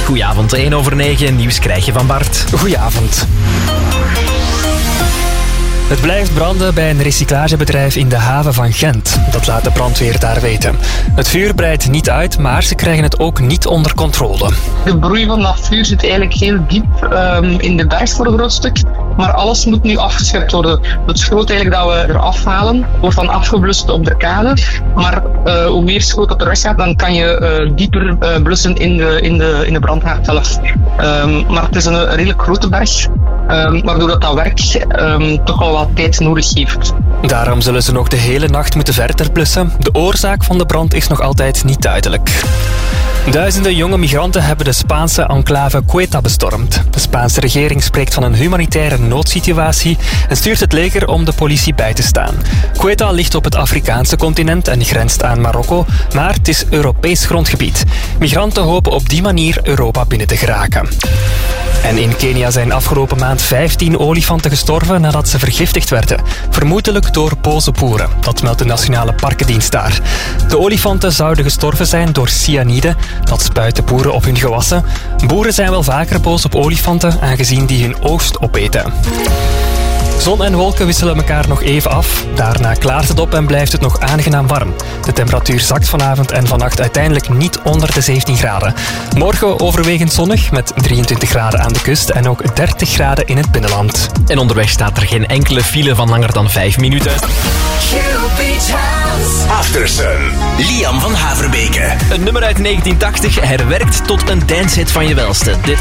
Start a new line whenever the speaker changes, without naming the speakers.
Goedenavond, 1:09. Nieuws krijg je van Bart.
Goedenavond. Het blijft branden bij een recyclagebedrijf in de haven van Gent. Dat laat de brandweer daar weten. Het vuur breidt niet uit, maar ze krijgen het ook niet onder controle.
De broei van dat vuur zit eigenlijk heel diep in de berg voor een groot stuk. Maar alles moet nu afgeschept worden. Het schroot eigenlijk dat we eraf halen, wordt dan afgeblust op de kade. Maar hoe meer schroot dat er weggaat, dan kan je dieper blussen in de brandhaard zelf. Maar het is een redelijk grote berg, waardoor dat werk toch wel wat tijd nodig heeft.
Daarom zullen ze nog de hele nacht moeten verder blussen. De oorzaak van de brand is nog altijd niet duidelijk. Duizenden jonge migranten hebben de Spaanse enclave Ceuta bestormd. De Spaanse regering spreekt van een humanitaire noodsituatie en stuurt het leger om de politie bij te staan. Ceuta ligt op het Afrikaanse continent en grenst aan Marokko, maar het is Europees grondgebied. Migranten hopen op die manier Europa binnen te geraken. En in Kenia zijn afgelopen maand 15 olifanten gestorven nadat ze vergiftigd werden. Vermoedelijk door boze boeren. Dat meldt de Nationale Parkendienst daar. De olifanten zouden gestorven zijn door cyanide. Dat spuiten boeren op hun gewassen. Boeren zijn wel vaker boos op olifanten, aangezien die hun oogst opeten. Zon en wolken wisselen elkaar nog even af. Daarna klaart het op en blijft het nog aangenaam warm. De temperatuur zakt vanavond en vannacht uiteindelijk niet onder de 17 graden. Morgen overwegend zonnig met 23 graden aan de kust en ook 30 graden in het binnenland.
En onderweg staat er geen enkele file van langer dan 5 minuten.
Aftersun. Liam van Haverbeke.
Een nummer uit 1980 herwerkt tot een dancehit van je welste. Dit